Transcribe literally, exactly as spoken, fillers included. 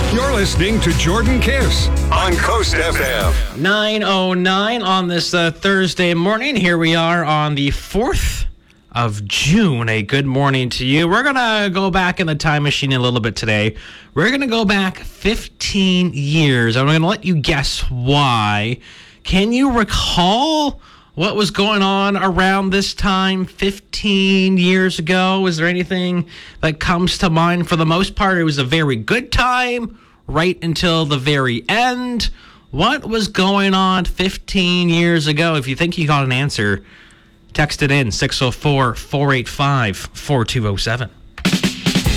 You're listening to Jordan Kiss on Coast F M. nine oh nine on this uh, Thursday morning. Here we are on the fourth of June. A good morning to you. We're going to go back in the time machine a little bit today. We're going to go back fifteen years. I'm going to let you guess why. Can you recall what was going on around this time fifteen years ago? Is there anything that comes to mind? For the most part, it was a very good time right until the very end. What was going on fifteen years ago? If you think you got an answer, text it in six oh four, four eight five, four two oh seven.